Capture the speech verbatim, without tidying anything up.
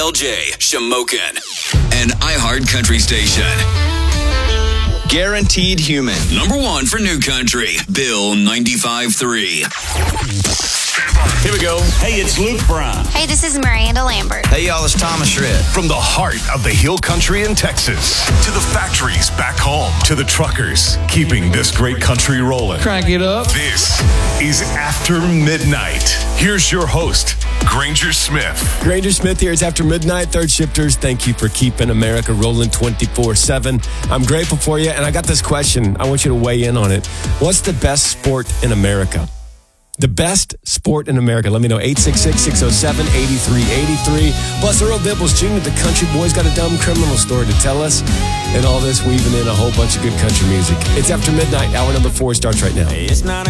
L J, Shamokin, an iHeart Country station. Guaranteed Human. Number one for New Country, Bill ninety-five point three. Here we go. Hey, it's Luke Brown. Hey, this is Miranda Lambert. Hey, y'all, it's Thomas Shred. From the heart of the Hill Country in Texas to the factories back home to the truckers keeping this great country rolling. Crank it up. This is After Midnight. Here's your host, Granger Smith. Granger Smith here. It's After Midnight. Third Shifters, thank you for keeping America rolling twenty-four seven. I'm grateful for you, and I got this question. I want you to weigh in on it. What's the best sport in America? The best sport in America. Let me know. eight six six, six oh seven, eight three eight three. Plus, Earl Dimples Junior, the country boy's got a dumb criminal story to tell us. And all this weaving in a whole bunch of good country music. It's After Midnight. Hour number four starts right now. It's not